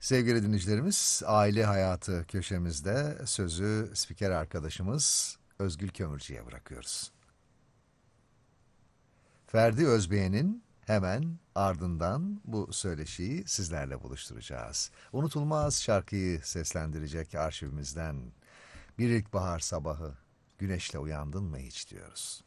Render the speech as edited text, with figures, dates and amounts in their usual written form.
Sevgili dinleyicilerimiz, aile hayatı köşemizde sözü spiker arkadaşımız Özgül Kömürcü'ye bırakıyoruz. Ferdi Özbeğen'in hemen ardından bu söyleşiyi sizlerle buluşturacağız. Unutulmaz şarkıyı seslendirecek arşivimizden bir ilkbahar sabahı güneşle uyandın mı hiç diyoruz.